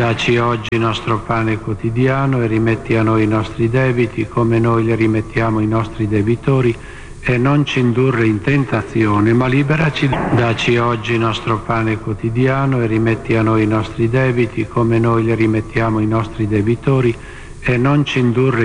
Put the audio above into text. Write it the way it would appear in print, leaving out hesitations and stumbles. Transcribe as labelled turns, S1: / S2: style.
S1: Dacci oggi il nostro pane quotidiano e rimetti a noi i nostri debiti come noi li rimettiamo ai nostri debitori, e non ci indurre in tentazione, ma liberaci. Dacci oggi il nostro pane quotidiano e rimetti a noi i nostri debiti come noi li rimettiamo ai nostri debitori, e non ci indurre